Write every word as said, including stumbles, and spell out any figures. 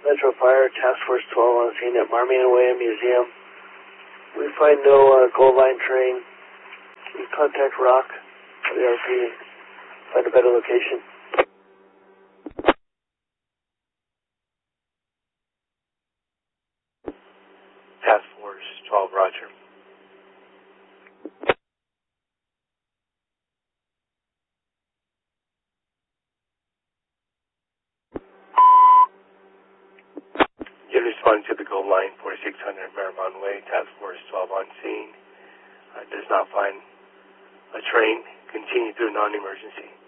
Metro Fire, Task Force twelve on scene at Marmion Way Museum. We find no uh, Gold Line train. We contact Rock, the R P, and find a better location. Task Force twelve, roger. You're responding to the Gold Line, forty-six hundred Marymount Way, Task Force twelve on scene. Uh, does not find a train. Continue through non-emergency.